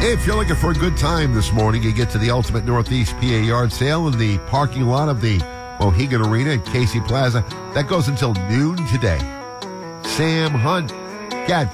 If you're looking for a good time this morning, you get to the Ultimate Northeast PA Yard Sale in the parking lot of the Mohegan Arena at Casey Plaza. That goes until noon today. Sam Hunt, Cat